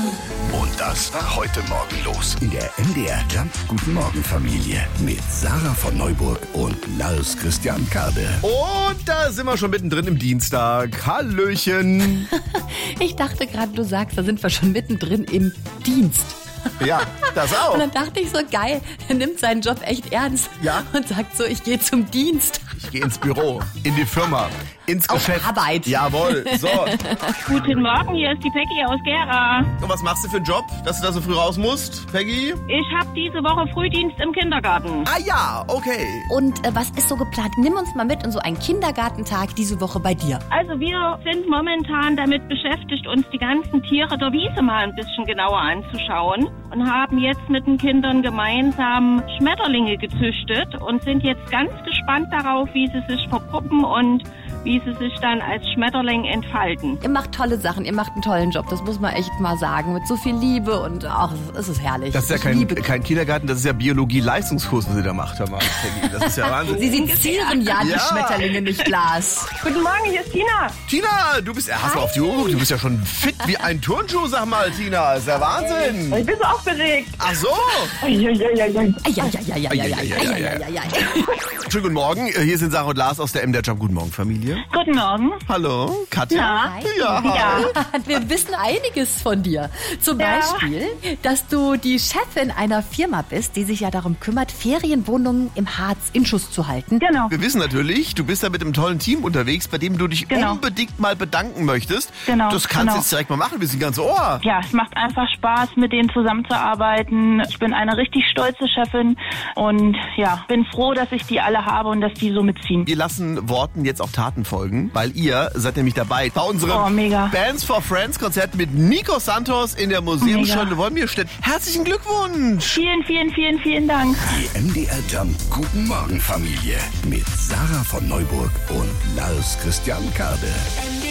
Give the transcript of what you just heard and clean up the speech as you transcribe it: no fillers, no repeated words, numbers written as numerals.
Und das war heute Morgen los in der MDR Jump Guten Morgen Familie mit Sarah von Neuburg und Lars Christian Kade. Und da sind wir schon mittendrin im Dienstag. Hallöchen. Ich dachte gerade, du sagst, da sind wir schon mittendrin im Dienst. Ja, das auch. Und dann dachte ich so, geil, er nimmt seinen Job echt ernst. Ja. Und sagt so, ich gehe zum Dienst. Ich gehe ins Büro, in die Firma, ins Auf Geschäft. Arbeit. Jawohl, so. Guten Morgen, hier ist die Peggy aus Gera. Und was machst du für einen Job, dass du da so früh raus musst, Peggy? Ich habe diese Woche Frühdienst im Kindergarten. Ah ja, okay. Und was ist so geplant? Nimm uns mal mit in so einen Kindergartentag diese Woche bei dir. Also wir sind momentan damit beschäftigt, uns die ganzen Tiere der Wiese mal ein bisschen genauer anzuschauen. Und haben jetzt mit den Kindern gemeinsam Schmetterlinge gezüchtet und sind jetzt ganz gespannt darauf, wie sie sich verpuppen und wie sie sich dann als Schmetterling entfalten. Ihr macht tolle Sachen, ihr macht einen tollen Job, das muss man echt mal sagen. Mit so viel Liebe und ach, es ist herrlich. Das ist ja Ich liebe- kein Kindergarten, das ist ja Biologie-Leistungskurs, was ihr da macht, hör mal, Peggy. Das ist ja Wahnsinn. Sie sezieren ja die Ja. Schmetterlinge, nicht Glas. Guten Morgen, hier ist Tina. Tina, du bist, hast du auf die Uhr geguckt? Du bist ja schon fit wie ein Turnschuh, sag mal, Tina. Das ist ja Wahnsinn. Ich bin so aufgeregt. Ach so. Schönen guten Morgen. Hier sind Sarah und Lars aus der MDR Jump Guten Morgen Familie. Guten Morgen. Hallo, Katja. Hi. Ja, hi. Ja. Wir wissen einiges von dir. Zum Beispiel, dass du die Chefin einer Firma bist, die sich ja darum kümmert, Ferienwohnungen im Harz in Schuss zu halten. Genau. Wir wissen natürlich, du bist da mit einem tollen Team unterwegs, bei dem du dich Genau. unbedingt mal bedanken möchtest. Genau, Das kannst du genau. jetzt direkt mal machen, wir sind ganz Ohr. Ja, es macht einfach Spaß, mit denen zusammenzuarbeiten. Ich bin eine richtig stolze Chefin und ja, bin froh, dass ich die alle habe und dass die so mitziehen. Wir lassen Worten jetzt auch Taten folgen, weil ihr seid nämlich dabei bei unserem Oh, mega. Bands for Friends Konzert mit Nico Santos in der Museumsschule Wolmirstedt. Herzlichen Glückwunsch! Vielen, vielen, vielen, vielen Dank. Die MDR Jump Guten Morgen Familie mit Sarah von Neuburg und Lars Christian Kade. MDR